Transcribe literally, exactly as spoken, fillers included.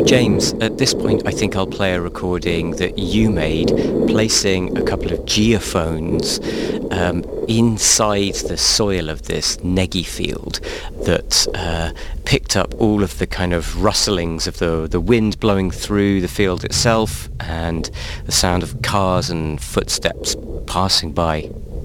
James, at this point I think I'll play a recording that you made placing a couple of geophones um, inside the soil of this neggy field that uh, picked up all of the kind of rustlings of the, the wind blowing through the field itself and the sound of cars and footsteps passing by.